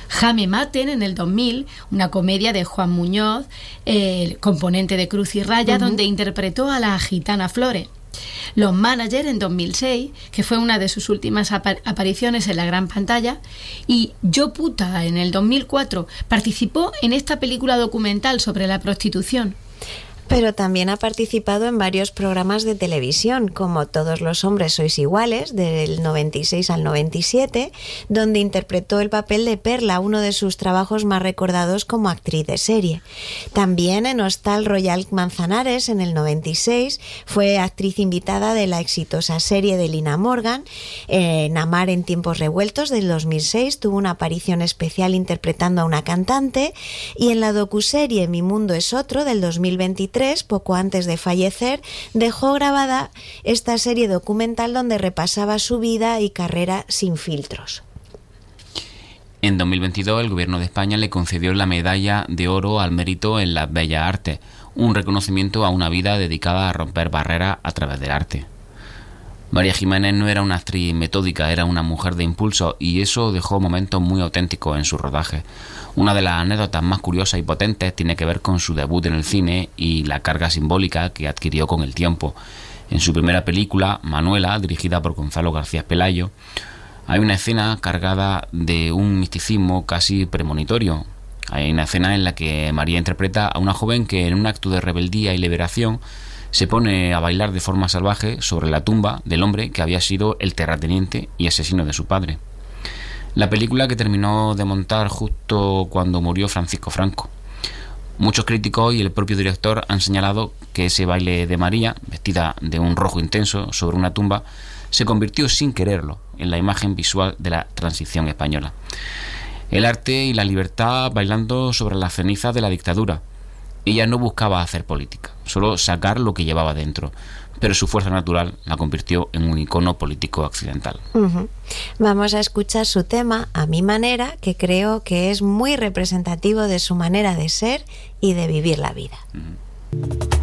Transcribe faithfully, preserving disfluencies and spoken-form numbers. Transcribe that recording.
Jame Maten en el dos mil, una comedia de Juan Muñoz, el componente de Cruz y Raya, uh-huh. donde interpretó a la gitana Flores. Los Managers en dos mil seis, que fue una de sus últimas ap- apariciones en la gran pantalla, y Yo puta en el dos mil cuatro participó en esta película documental sobre la prostitución. Pero también ha participado en varios programas de televisión, como Todos los hombres sois iguales, del noventa y seis al noventa y siete, donde interpretó el papel de Perla, uno de sus trabajos más recordados como actriz de serie. También en Hostal Royal Manzanares, en el noventa y seis, fue actriz invitada de la exitosa serie de Lina Morgan. En Amar en tiempos revueltos, del dos mil seis, tuvo una aparición especial interpretando a una cantante, y en la docuserie Mi mundo es otro, del dos mil veintitrés, poco antes de fallecer, dejó grabada esta serie documental donde repasaba su vida y carrera sin filtros. En dos mil veintidós, el Gobierno de España le concedió la Medalla de Oro al Mérito en las Bellas Artes, un reconocimiento a una vida dedicada a romper barreras a través del arte. María Jiménez no era una actriz metódica, era una mujer de impulso, y eso dejó momentos muy auténticos en su rodaje. Una de las anécdotas más curiosas y potentes tiene que ver con su debut en el cine y la carga simbólica que adquirió con el tiempo. En su primera película, Manuela, dirigida por Gonzalo García Pelayo, hay una escena cargada de un misticismo casi premonitorio. Hay una escena en la que María interpreta a una joven que, en un acto de rebeldía y liberación, se pone a bailar de forma salvaje sobre la tumba del hombre que había sido el terrateniente y asesino de su padre. La película, que terminó de montar justo cuando murió Francisco Franco. Muchos críticos y el propio director han señalado que ese baile de María, vestida de un rojo intenso sobre una tumba, se convirtió sin quererlo en la imagen visual de la transición española. El arte y la libertad bailando sobre las cenizas de la dictadura. Ella no buscaba hacer política, solo sacar lo que llevaba dentro, pero su fuerza natural la convirtió en un icono político occidental. Uh-huh. Vamos a escuchar su tema, A mi manera, que creo que es muy representativo de su manera de ser y de vivir la vida. Uh-huh.